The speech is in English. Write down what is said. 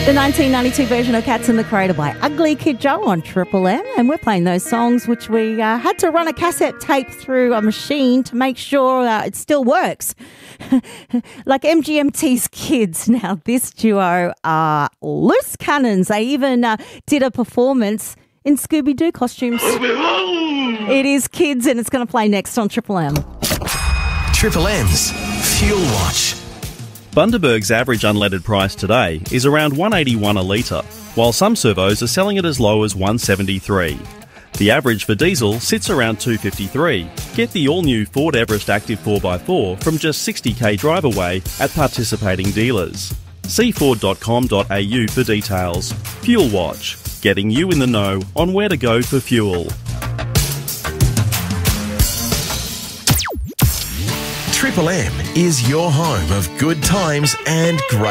The 1992 version of Cats in the Cradle by Ugly Kid Joe on Triple M. And we're playing those songs which we had to run a cassette tape through a machine to make sure it still works. Like MGMT's Kids. Now, this duo are loose cannons. They even did a performance in Scooby-Doo costumes. It is Kids, and it's going to play next on Triple M. Triple M's Fuel Watch. Bundaberg's average unleaded price today is around $1.81 a litre, while some servos are selling it as low as $1.73. The average for diesel sits around $2.53. Get the all-new Ford Everest Active 4x4 from just 60k drive away at participating dealers. See Ford.com.au for details. Fuel Watch, getting you in the know on where to go for fuel. Triple M is your home of good times and great